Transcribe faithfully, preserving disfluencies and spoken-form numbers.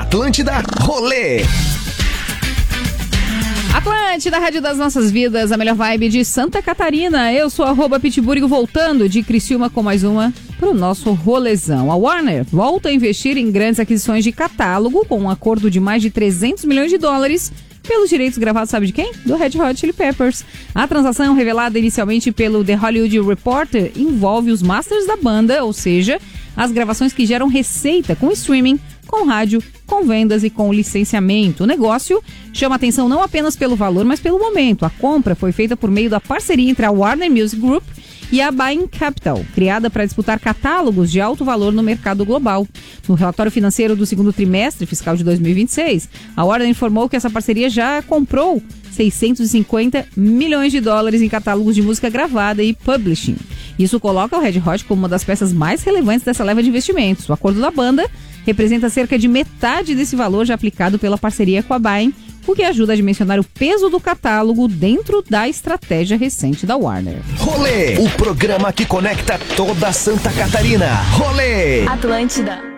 Atlântida Rolê. Atlântida, Rádio das Nossas Vidas, a melhor vibe de Santa Catarina. Eu sou arroba Pitburgo, voltando de Criciúma com mais uma pro nosso rolezão. A Warner volta a investir em grandes aquisições de catálogo com um acordo de mais de trezentos milhões de dólares pelos direitos gravados, sabe de quem? Do Red Hot Chili Peppers. A transação, revelada inicialmente pelo The Hollywood Reporter, envolve os masters da banda, ou seja, as gravações que geram receita com streaming, com rádio, com vendas e com licenciamento. O negócio chama atenção não apenas pelo valor, mas pelo momento. A compra foi feita por meio da parceria entre a Warner Music Group e a Bain Capital, criada para disputar catálogos de alto valor no mercado global. No relatório financeiro do segundo trimestre fiscal de dois mil e vinte e seis, a Warner informou que essa parceria já comprou seiscentos e cinquenta milhões de dólares em catálogos de música gravada e publishing. Isso coloca o Red Hot como uma das peças mais relevantes dessa leva de investimentos. O acordo da banda representa cerca de metade desse valor já aplicado pela parceria com a Bain, o que ajuda a dimensionar o peso do catálogo dentro da estratégia recente da Warner. Rolê, o programa que conecta toda Santa Catarina. Rolê! Atlântida.